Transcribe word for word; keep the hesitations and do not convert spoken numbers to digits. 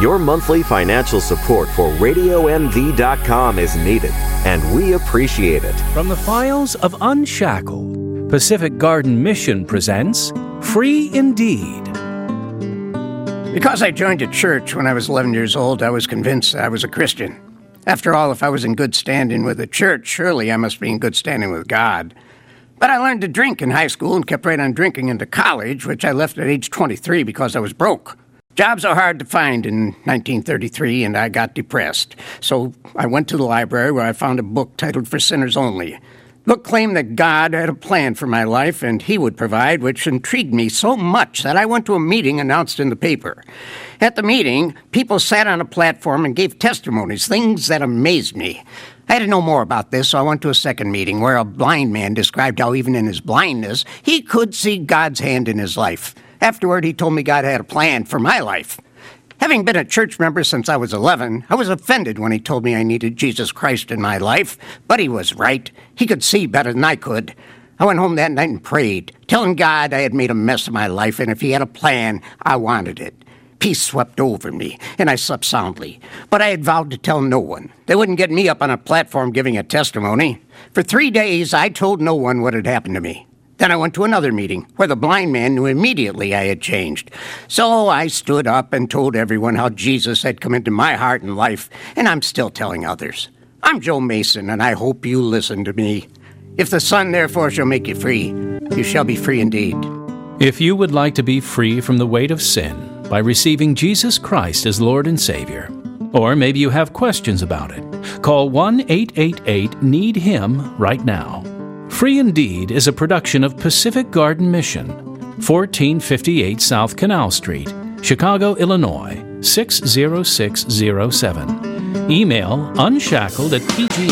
Your monthly financial support for radio m v dot com is needed, and we appreciate it. From the files of Unshackled, Pacific Garden Mission presents Free Indeed. Because I joined a church when I was eleven years old, I was convinced that I was a Christian. After all, if I was in good standing with the church, surely I must be in good standing with God. But I learned to drink in high school and kept right on drinking into college, which I left at age twenty-three because I was broke. Jobs are hard to find in nineteen thirty-three, and I got depressed. So I went to the library where I found a book titled For Sinners Only. The book claimed that God had a plan for my life and he would provide, which intrigued me so much that I went to a meeting announced in the paper. At the meeting, people sat on a platform and gave testimonies, things that amazed me. I had to know more about this, so I went to a second meeting where a blind man described how even in his blindness, he could see God's hand in his life. Afterward, he told me God had a plan for my life. Having been a church member since I was eleven, I was offended when he told me I needed Jesus Christ in my life, but he was right. He could see better than I could. I went home that night and prayed, telling God I had made a mess of my life, and if he had a plan, I wanted it. Peace swept over me, and I slept soundly. But I had vowed to tell no one. They wouldn't get me up on a platform giving a testimony. For three days, I told no one what had happened to me. Then I went to another meeting where the blind man knew immediately I had changed. So I stood up and told everyone how Jesus had come into my heart and life, and I'm still telling others. I'm Joe Mason, and I hope you listen to me. If the Son therefore shall make you free, you shall be free indeed. If you would like to be free from the weight of sin by receiving Jesus Christ as Lord and Savior, or maybe you have questions about it, call one eight eight eight need him right now. Free Indeed is a production of Pacific Garden Mission, fourteen fifty-eight South Canal Street, Chicago, Illinois, six zero six zero seven. Email unshackled at p g